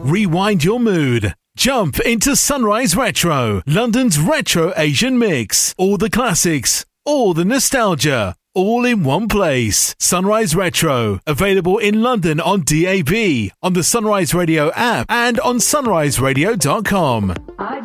Rewind your mood. Jump into Sunrise Retro, London's retro Asian mix. All the classics, all the nostalgia, all in one place. Sunrise Retro, available in London on DAB, on the Sunrise Radio app, and on sunriseradio.com.